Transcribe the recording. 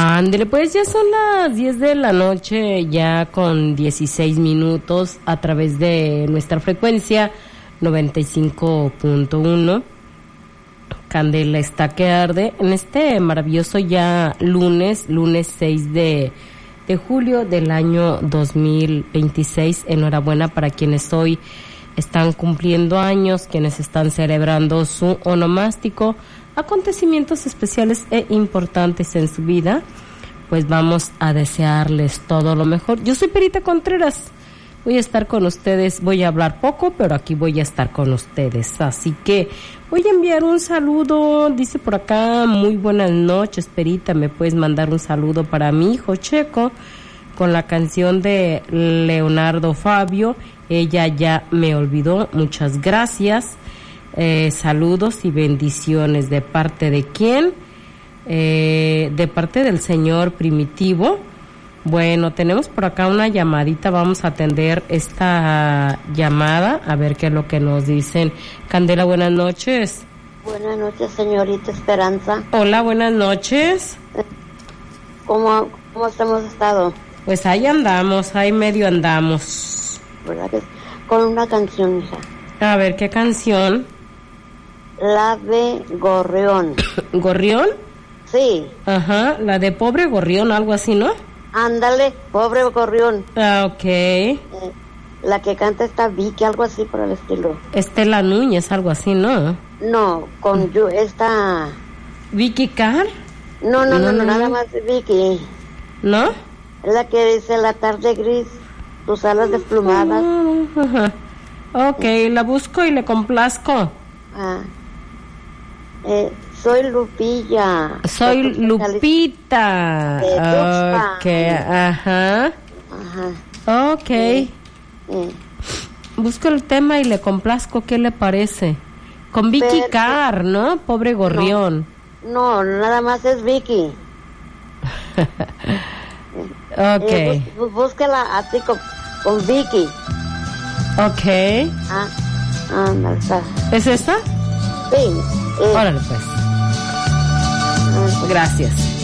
Ándele, pues ya son las 10 de la noche, ya con 16 minutos a través de nuestra frecuencia 95.1. Candela está que arde en este maravilloso ya lunes 6 de julio del año 2026. Enhorabuena para quienes hoy están cumpliendo años, quienes están celebrando su onomástico, acontecimientos especiales e importantes en su vida. Pues vamos a desearles todo lo mejor. Yo soy Perita Contreras, voy a estar con ustedes, voy a hablar poco, pero aquí voy a estar con ustedes, así que voy a enviar un saludo. Dice por acá, muy buenas noches, Perita, me puedes mandar un saludo para mi hijo Checo, con la canción de Leonardo Fabio, Ella ya me olvidó. Muchas gracias, saludos y bendiciones. ¿De parte de quién? De parte del señor Primitivo. Bueno, tenemos por acá una llamadita, vamos a atender esta llamada, a ver qué es lo que nos dicen. Candela, buenas noches. Buenas noches, señorita Esperanza. Hola, buenas noches. ¿Cómo hemos estado? Pues ahí andamos, ahí medio andamos. ¿Verdad que con una canción, hija? A ver, ¿qué canción? La de Gorrión. ¿Gorrión? Sí. Ajá, la de Pobre Gorrión, algo así, ¿no? Ándale, Pobre Gorrión. Ah, ok. La que canta está Vicky, algo así por el estilo. Estela Núñez, algo así, ¿no? No, con yo, esta... ¿Vicky Carr? No, nada más Vicky. ¿No? Es la que dice la tarde gris, tus alas desplumadas. Ajá. Ok, la busco y le complazco. Soy Lupilla. Soy Lupita. Ok, ajá. Ok. Busco el tema y le complazco, ¿qué le parece? Con Vicky Carr, ¿no? Pobre Gorrión. No, nada más es Vicky. Ok. Búsquela así con Vicky. Ok. Ándale, está. ¿Es esta? Sí. Órale, pues. Gracias.